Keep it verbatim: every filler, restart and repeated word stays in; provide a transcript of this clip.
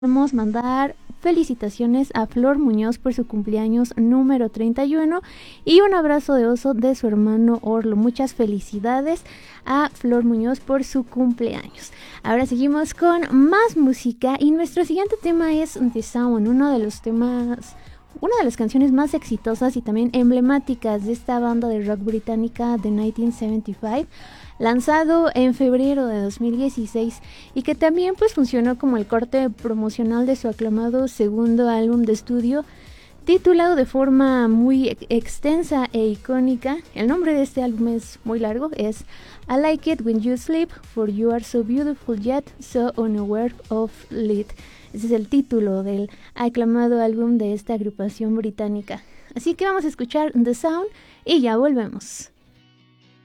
Queremos mandar felicitaciones a Flor Muñoz por su cumpleaños número treinta y uno y un abrazo de oso de su hermano Orlo. Muchas felicidades a Flor Muñoz por su cumpleaños. Ahora seguimos con más música y nuestro siguiente tema es The Sound, uno de los temas, una de las canciones más exitosas y también emblemáticas de esta banda de rock británica de mil novecientos setenta y cinco, lanzado en febrero de dos mil dieciséis y que también pues funcionó como el corte promocional de su aclamado segundo álbum de estudio, titulado de forma muy extensa e icónica. El nombre de este álbum es muy largo, es I Like It When You Sleep, For You Are So Beautiful Yet So Unaware of It. Ese es el título del aclamado álbum de esta agrupación británica. Así que vamos a escuchar The Sound y ya volvemos.